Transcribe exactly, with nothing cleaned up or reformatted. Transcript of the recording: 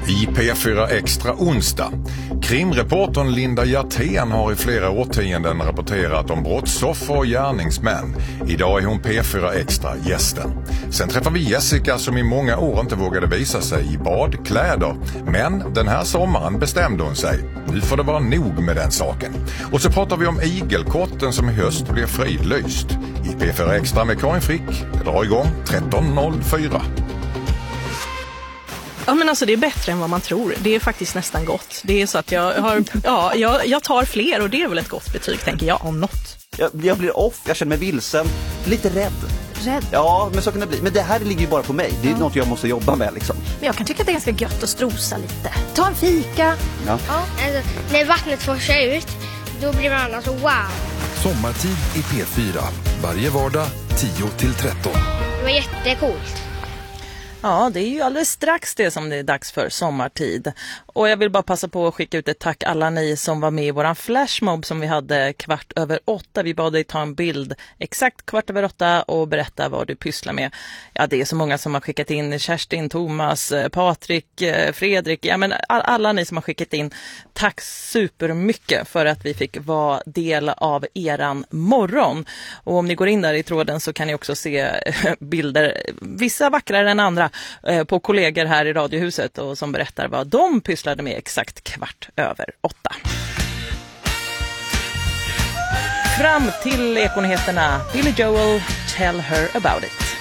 I P fyra Extra onsdag. Krimreportern Linda Hjertén har i flera årtionden rapporterat om brottsoffer och gärningsmän. Idag är hon P fyra Extra gästen. Sen träffar vi Jessica som i många år inte vågade visa sig i badkläder. Men den här sommaren bestämde hon sig. Nu får det vara nog med den saken. Och så pratar vi om igelkotten som i höst blir fridlyst. I P fyra Extra med Karin Frick. Det drar igång tretton noll fyra. Ja, men alltså det är bättre än vad man tror. Det är faktiskt nästan gott. Det är så att jag har, ja, jag, jag tar fler och det är väl ett gott betyg, tänker jag, om något. Jag, jag blir off, jag känner mig vilsen, lite rädd. Rädd? Ja, men så kan det bli. Men det här ligger ju bara på mig. Det är ja. något jag måste jobba med liksom. Men jag kan tycka att det är ganska gött att strosa lite. Ta en fika. Ja. Ja, alltså, när vattnet forsar ut, då blir man alltså wow. Sommartid i P fyra. Varje vardag tio till tretton. Det var jättecoolt. Ja, det är ju alldeles strax det som det är dags för sommartid. Och jag vill bara passa på att skicka ut ett tack alla ni som var med i våran flashmob som vi hade kvart över åtta. Vi bad dig ta en bild exakt kvart över åtta och berätta vad du pysslar med. Ja, det är så många som har skickat in. Kerstin, Thomas, Patrik, Fredrik. Ja, men alla ni som har skickat in. Tack supermycket för att vi fick vara del av eran morgon. Och om ni går in där i tråden så kan ni också se bilder, vissa vackrare än andra, på kollegor här i Radiohuset och som berättar vad de pysslade med exakt kvart över åtta. Fram till ekonyheterna. Billy Joel, Tell Her About It.